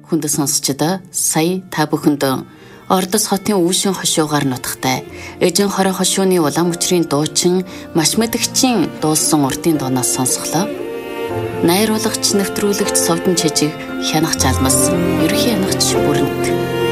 хүнд сонсчдоо сая та бүхэнд Ордос хотын үүшин хошуугаар нутагтай Эжен хорой хошууны улаан мөчрийн дуучин маш мэдгчийн дуулсан урдын дуунаас сонсголоо. Найруулагч нэвтрүүлэгч Совдон Чижиг хянах жалмас ерхий янагч бүрэнт